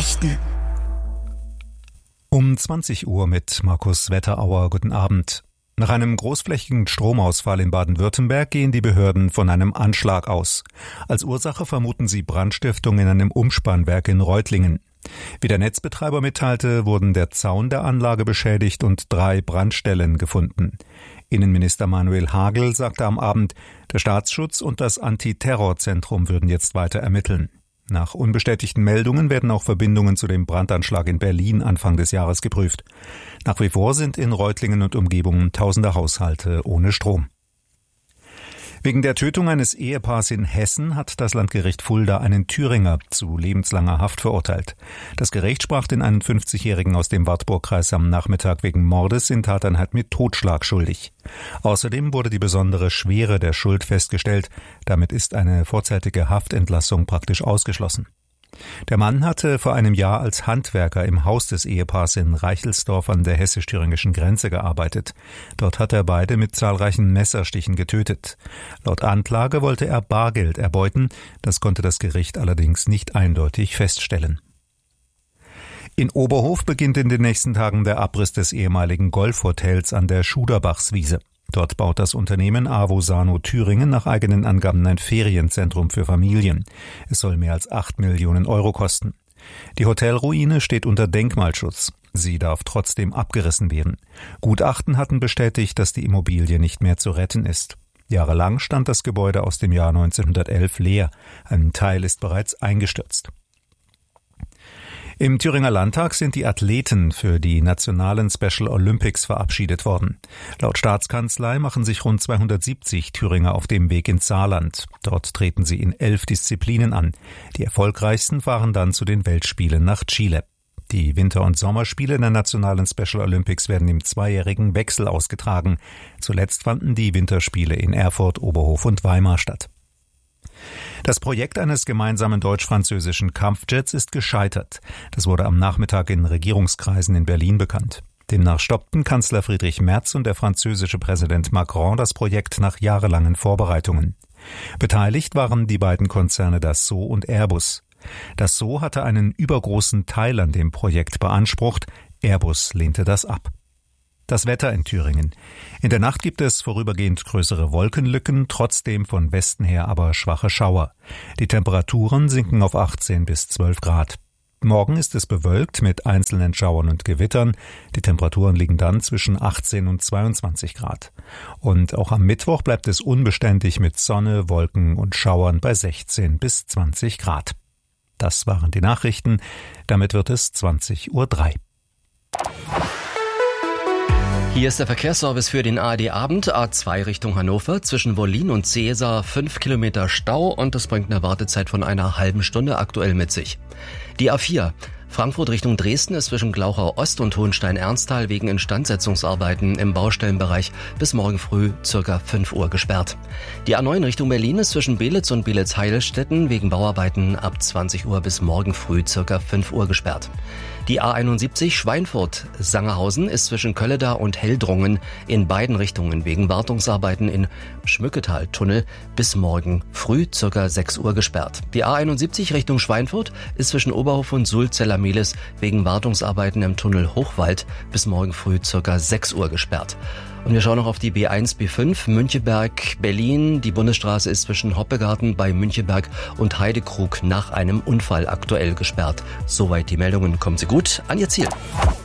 Nachrichten. Um 20 Uhr mit Markus Wetterauer. Guten Abend. Nach einem großflächigen Stromausfall in Baden-Württemberg gehen die Behörden von einem Anschlag aus. Als Ursache vermuten sie Brandstiftung in einem Umspannwerk in Reutlingen. Wie der Netzbetreiber mitteilte, wurden der Zaun der Anlage beschädigt und 3 Brandstellen gefunden. Innenminister Manuel Hagel sagte am Abend, der Staatsschutz und das Antiterrorzentrum würden jetzt weiter ermitteln. Nach unbestätigten Meldungen werden auch Verbindungen zu dem Brandanschlag in Berlin Anfang des Jahres geprüft. Nach wie vor sind in Reutlingen und Umgebung tausende Haushalte ohne Strom. Wegen der Tötung eines Ehepaars in Hessen hat das Landgericht Fulda einen Thüringer zu lebenslanger Haft verurteilt. Das Gericht sprach den 51-Jährigen aus dem Wartburgkreis am Nachmittag wegen Mordes in Tateinheit mit Totschlag schuldig. Außerdem wurde die besondere Schwere der Schuld festgestellt. Damit ist eine vorzeitige Haftentlassung praktisch ausgeschlossen. Der Mann hatte vor einem Jahr als Handwerker im Haus des Ehepaars in Reichelsdorf an der hessisch-thüringischen Grenze gearbeitet. Dort hat er beide mit zahlreichen Messerstichen getötet. Laut Anklage wollte er Bargeld erbeuten, das konnte das Gericht allerdings nicht eindeutig feststellen. In Oberhof beginnt in den nächsten Tagen der Abriss des ehemaligen Golfhotels an der Schuderbachswiese. Dort baut das Unternehmen Avosano Thüringen nach eigenen Angaben ein Ferienzentrum für Familien. Es soll mehr als 8 Millionen Euro kosten. Die Hotelruine steht unter Denkmalschutz. Sie darf trotzdem abgerissen werden. Gutachten hatten bestätigt, dass die Immobilie nicht mehr zu retten ist. Jahrelang stand das Gebäude aus dem Jahr 1911 leer. Ein Teil ist bereits eingestürzt. Im Thüringer Landtag sind die Athleten für die nationalen Special Olympics verabschiedet worden. Laut Staatskanzlei machen sich rund 270 Thüringer auf dem Weg ins Saarland. Dort treten sie in 11 Disziplinen an. Die erfolgreichsten fahren dann zu den Weltspielen nach Chile. Die Winter- und Sommerspiele der nationalen Special Olympics werden im zweijährigen Wechsel ausgetragen. Zuletzt fanden die Winterspiele in Erfurt, Oberhof und Weimar statt. Das Projekt eines gemeinsamen deutsch-französischen Kampfjets ist gescheitert. Das wurde am Nachmittag in Regierungskreisen in Berlin bekannt. Demnach stoppten Kanzler Friedrich Merz und der französische Präsident Macron das Projekt nach jahrelangen Vorbereitungen. Beteiligt waren die beiden Konzerne Dassault und Airbus. Dassault hatte einen übergroßen Teil an dem Projekt beansprucht, Airbus lehnte das ab. Das Wetter in Thüringen. In der Nacht gibt es vorübergehend größere Wolkenlücken, trotzdem von Westen her aber schwache Schauer. Die Temperaturen sinken auf 18 bis 12 Grad. Morgen ist es bewölkt mit einzelnen Schauern und Gewittern. Die Temperaturen liegen dann zwischen 18 und 22 Grad. Und auch am Mittwoch bleibt es unbeständig mit Sonne, Wolken und Schauern bei 16 bis 20 Grad. Das waren die Nachrichten. Damit wird es 20:03 Uhr. Hier ist der Verkehrsservice für den ARD-Abend. A2 Richtung Hannover, zwischen Wollin und Cäsar 5 Kilometer Stau und das bringt eine Wartezeit von einer halben Stunde aktuell mit sich. Die A4 Frankfurt Richtung Dresden ist zwischen Glauchau Ost und Hohenstein-Ernsthal wegen Instandsetzungsarbeiten im Baustellenbereich bis morgen früh ca. 5 Uhr gesperrt. Die A9 Richtung Berlin ist zwischen Belitz und Belitz-Heilstätten wegen Bauarbeiten ab 20 Uhr bis morgen früh ca. 5 Uhr gesperrt. Die A71 Schweinfurt-Sangerhausen ist zwischen Kölleda und Heldrungen in beiden Richtungen wegen Wartungsarbeiten in Schmücketal-Tunnel bis morgen früh ca. 6 Uhr gesperrt. Die A71 Richtung Schweinfurt ist zwischen Oberhof und Sulzella-Mehlis wegen Wartungsarbeiten im Tunnel Hochwald bis morgen früh ca. 6 Uhr gesperrt. Und wir schauen noch auf die B1, B5, Müncheberg, Berlin. Die Bundesstraße ist zwischen Hoppegarten bei Müncheberg und Heidekrug nach einem Unfall aktuell gesperrt. Soweit die Meldungen. Kommen Sie gut an Ihr Ziel.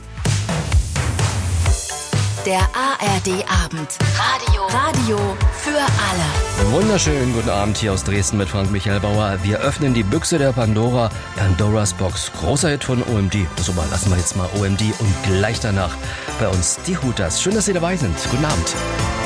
Der ARD-Abend. Radio für alle. Wunderschönen guten Abend hier aus Dresden mit Frank-Michael Bauer. Wir öffnen die Büchse der Pandora, Pandoras Box. Großer Hit von OMD. So, mal lassen wir jetzt mal OMD und gleich danach bei uns die Hooters. Schön, dass Sie dabei sind. Guten Abend.